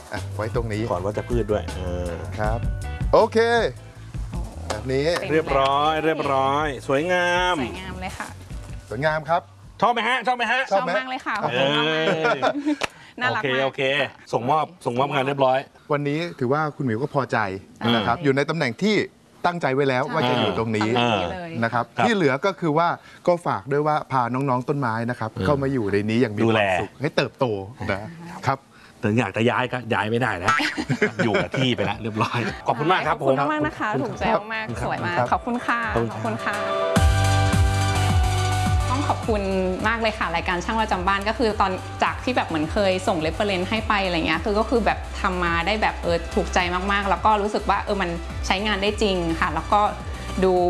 ไว้ตรงนี้ก่อนวัชพืชด้วยครับโอเคแบบนี้เรียบร้อยสวยงามสวยงามเลยค่ะสวยงามครับชอบไหมฮะชอบไหมมากเลยค่ะขอบคุณมากน่ารักมากโอเคส่งมอบงานเรียบร้อยวันนี้ถือว่าคุณหมิวก็พอใจนะครับอยู่ในตำแหน่งที่ตั้งใจไว้แล้วว่าจะอยู่ตรงนี้นะครับที่เหลือก็คือว่าก็ฝากด้วยว่าพาน้องๆต้นไม้นะครับเข้ามาอยู่ในนี้อย่างมีความสุขให้เติบโตนะครับถึงอยากจะย้ายก็ย้ายไม่ได้แล้วอยู่กับที่ไปแล้วเรียบร้อยขอบคุณมากครับผมขอบคุณมากนะคะถูกใจมากสวยมากขอบคุณค่ะขอบคุณค่ะต้องขอบคุณมากเลยค่ะรายการช่างประจำบ้านก็คือตอนจากที่แบบเหมือนเคยส่งเรฟเฟอเรนซ์ให้ไปอะไรเงี้ยคือก็คือแบบทำมาได้แบบถูกใจมากๆแล้วก็รู้สึกว่ามันใช้งานได้จริงค่ะแล้วก็ดู